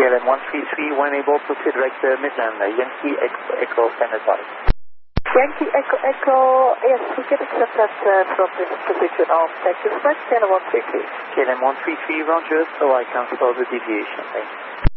KLM 133, when able, proceed direct Midland, Yankee Echo, stand advised. Yankee Echo, yes, we can accept that from this position on Texas Flight, KLM 133. KLM 133, roger, so I cancel the deviation, thank you.